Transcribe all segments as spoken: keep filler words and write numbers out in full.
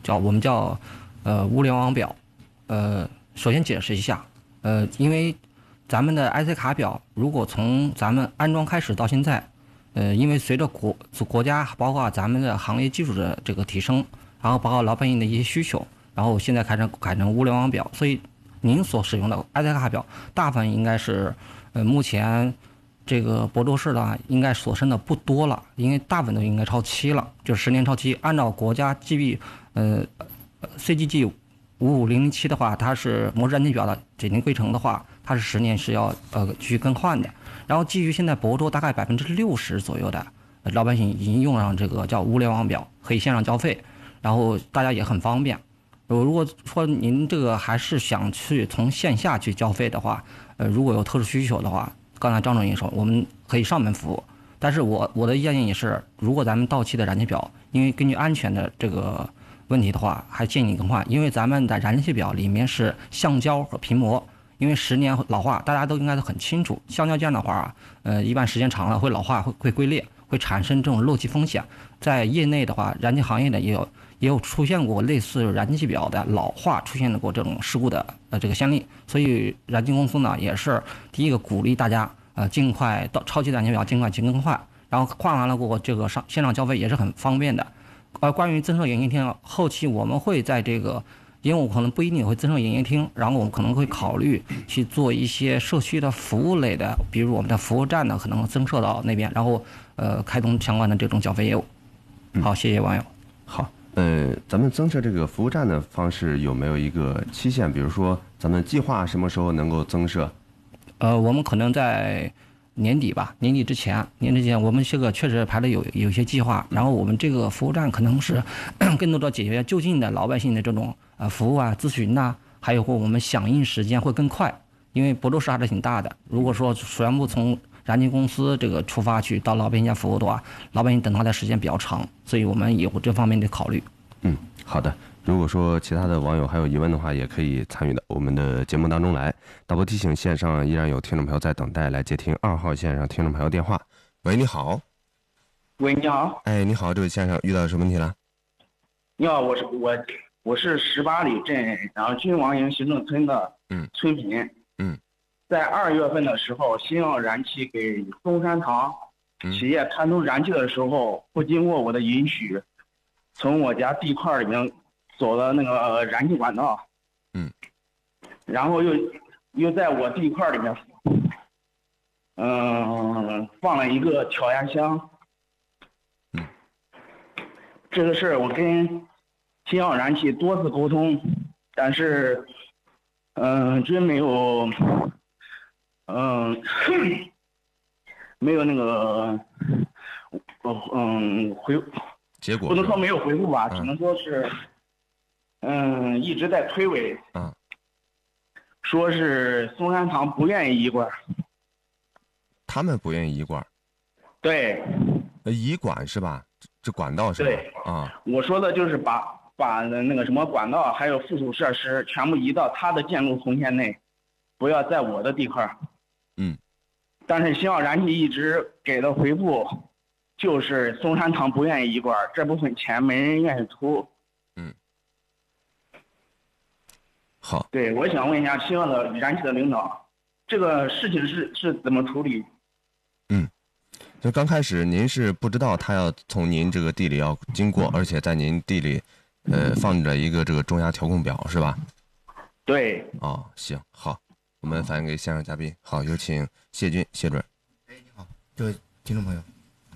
叫我们叫呃物联网表。呃，首先解释一下，呃，因为咱们的 I C 卡表，如果从咱们安装开始到现在，呃，因为随着国国家包括咱们的行业技术的这个提升，然后包括老百姓的一些需求，然后现在开始改成物联网表，所以您所使用的 I C 卡表，大部分应该是呃目前这个亳州市的应该所剩的不多了，因为大部分都应该超期了，就十年超期。按照国家 G B 呃 C G G 五五零零七的话，它是模式燃气表的检定规程的话，它是十年是要呃继续更换的。然后基于现在亳州大概百分之六十左右的老百姓已经用上这个叫物联网表，可以线上交费，然后大家也很方便。如果说您这个还是想去从线下去交费的话，呃，如果有特殊需求的话，刚才张总也说，我们可以上门服务。但是我我的建议也是，如果咱们到期的燃气表，因为根据安全的这个问题的话，还建议更换，因为咱们的燃气表里面是橡胶和皮膜，因为十年老化，大家都应该都很清楚，橡胶件的话，呃，一般时间长了会老化，会会龟裂，会产生这种漏气风险。在业内的话，燃气行业的也有也有出现过类似燃气表的老化出现过这种事故的呃这个先例，所以燃气公司呢也是第一个鼓励大家呃尽快到超期燃气表尽快去更换，然后换完了过后这个上线上交费也是很方便的。呃，关于增设营业厅，后期我们会在这个，因为我可能不一定会增设营业厅，然后我们可能会考虑去做一些社区的服务类的，比如我们的服务站呢，可能增设到那边，然后呃开通相关的这种缴费业务。好，谢谢网友。 好，呃，咱们增设这个服务站的方式有没有一个期限？比如说，咱们计划什么时候能够增设？ 呃，我们可能在年底吧，年底之前，年底之前我们这个确实排的有有一些计划，然后我们这个服务站可能是更多的解决就近的老百姓的这种呃服务啊、咨询呐、啊，还有或我们响应时间会更快，因为亳州市还是挺大的，如果说全部从燃气公司这个出发去到老百姓家服务的话，老百姓等待的时间比较长，所以我们有这方面的考虑。 嗯，好的。如果说其他的网友还有疑问的话，也可以参与到我们的节目当中来。导播提醒，线上依然有听众朋友在等待来接听二号线上听众朋友电话。喂，你好。 喂，你好。 哎，你好，这位先生遇到什么问题了？ 你好，我是我我是十八里镇然后君王营行政村的嗯村民。 嗯， 在二月份的时候，新奥燃气给松山堂企业开通燃气的时候，不经过我的允许，从我家地块里面走了那个燃气管道， 嗯， 然后又又在我地块里面，嗯，放了一个调压箱， 嗯， 这个事儿我跟新奥燃气多次沟通，但是，嗯，真没有，嗯，没有那个，嗯，回， 结果不能说没有回复吧， 嗯只能说是。嗯，一直在推诿， 嗯， 说是松山堂不愿意移管， 他们不愿意移管， 对， 呃移管是吧？这管道是吧？ 对啊， 我说的就是把把那个什么管道还有附属设施全部移到他的建筑红线内，不要在我的地块。 嗯， 但是新奥燃气一直给的回复就是松山堂不愿意移管，这部分钱没人愿意出。 好， 对，我想问一下新奥的燃气的领导，这个事情是是怎么处理？ 嗯，就刚开始您是不知道他要从您这个地里要经过，而且在您地里，呃，放着一个这个中压调控表是吧？ 对。 哦，行，好，我们反映给线上嘉宾。好，有请谢军，谢主任。 哎，你好，这位听众朋友。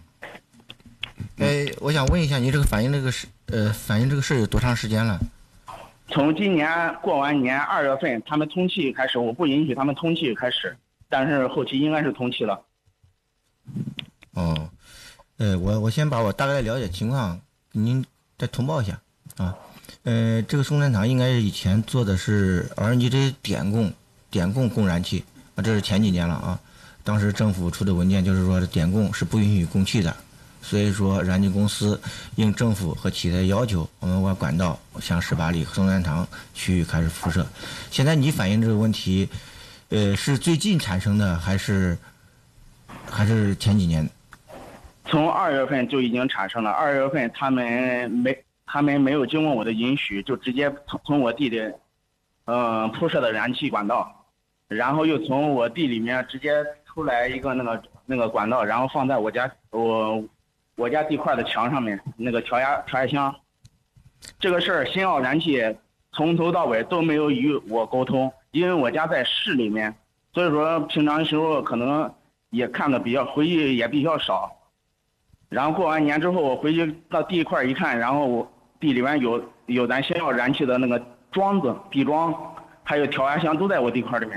哎，我想问一下，您这个反映这个事，呃，反映这个事有多长时间了？ 从今年过完年二月份，他们通气开始，我不允许他们通气开始，但是后期应该是通气了。 哦，呃，我我先把我大概了解情况给您再通报一下啊。呃，这个松山堂应该是以前做的是 R N G 这点供，点供供燃气啊，这是前几年了啊。当时政府出的文件就是说，点供是不允许供气的。所以说，燃气公司应政府和企业的要求，我们把管道向十八里松山堂区域开始辐射。现在你反映这个问题，呃，是最近产生的，还是还是前几年？ 从二月份就已经产生了。二月份他们没他们没有经过我的允许，就直接从从我地里，嗯，铺设的燃气管道，然后又从我地里面直接出来一个那个那个管道，然后放在我家我我家地块的墙上面那个调压调压箱。这个事儿，新奥燃气从头到尾都没有与我沟通，因为我家在市里面，所以说平常时候可能也看的比较回去也比较少。然后过完年之后，我回去到地块一看，然后我地里面有有咱新奥燃气的那个桩子、地桩，还有调压箱都在我地块里面。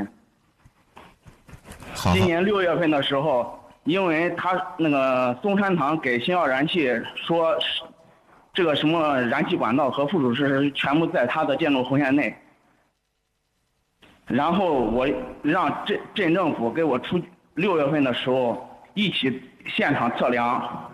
好， 今年六月份的时候，因为他那个松山堂给新奥燃气说，这个什么燃气管道和附属设施全部在他的建筑红线内，然后我让镇镇政府给我出六月份的时候一起现场测量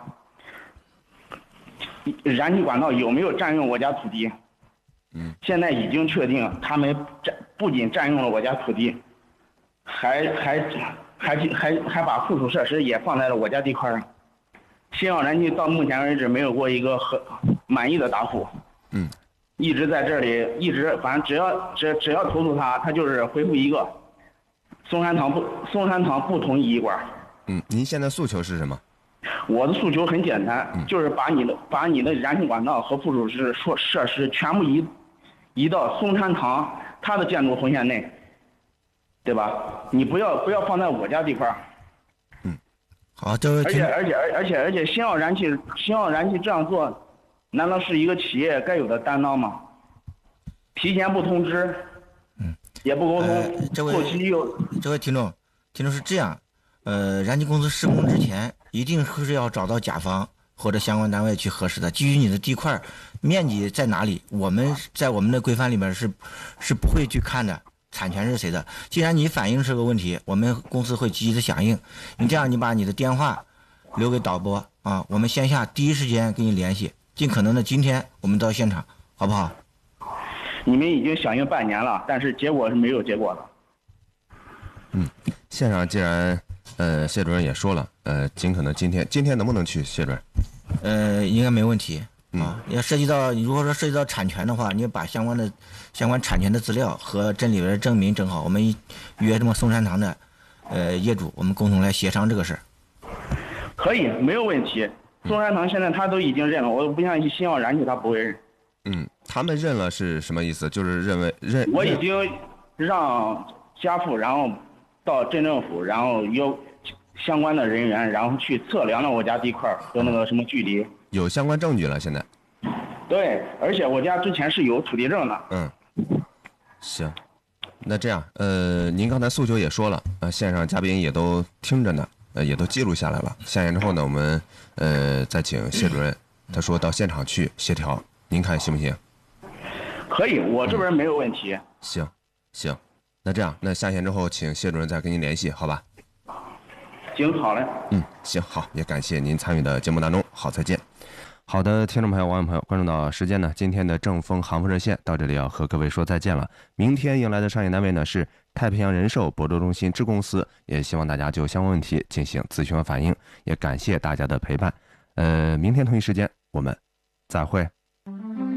燃气管道有没有占用我家土地。 嗯， 现在已经确定他们占不仅占用了我家土地，还还还还还把附属设施也放在了我家地块上。新奥燃气到目前为止没有过一个很满意的答复。 嗯， 一直在这里，一直反正只要只只要投诉他，他就是回复一个松山堂不松山堂不同意一管。 嗯，您现在诉求是什么？ 我的诉求很简单，就是把你的把你的燃气管道和附属设设设施全部移移到松山堂它的建筑红线内，对吧？你不要不要放在我家地块。 好，这位而且而且而而且而且新奥燃气新奥燃气这样做，难道是一个企业该有的担当吗？提前不通知， 嗯， 也不沟通， 呃、这位后期又这位听众，听众是这样，呃，燃气公司施工之前一定是要找到甲方或者相关单位去核实的。基于你的地块面积在哪里，我们在我们的规范里面是是不会去看的。产权是谁的？既然你反映这个问题，我们公司会积极的响应。你这样，你把你的电话留给导播啊，我们线下第一时间跟你联系，尽可能的今天我们到现场，好不好？ 你们已经响应半年了，但是结果是没有结果的。 嗯，线上既然呃谢主任也说了，呃，尽可能今天今天能不能去？谢主任？ 呃，应该没问题。啊，要涉及到你如果说涉及到产权的话，你要把相关的相关产权的资料和镇里边的证明整好，我们约这么松山堂的呃业主，我们共同来协商这个事儿。 可以，没有问题。松山堂现在他都已经认了，我不像新奥燃气他不会认。 嗯，他们认了是什么意思？就是认为认。 我已经让家父，然后到镇政府，然后有相关的人员，然后去测量了我家地块和那个什么距离。 有相关证据了，现在。 对，而且我家之前是有土地证的。 嗯，行，那这样，呃，您刚才诉求也说了，呃，线上嘉宾也都听着呢，呃，也都记录下来了。下线之后呢，我们呃再请谢主任，他说到现场去协调，您看行不行？ 可以，我这边没有问题。 嗯、行，行，那这样，那下线之后，请谢主任再跟您联系，好吧？ 行，好嘞。 嗯，行，好，也感谢您参与的节目当中，好，再见。好的，听众朋友、网友朋友，关注到时间呢，今天的正风航空热线到这里要和各位说再见了。明天迎来的商业单位呢是太平洋人寿亳州中心支公司，也希望大家就相关问题进行咨询和反映，也感谢大家的陪伴。呃，明天同一时间我们再会。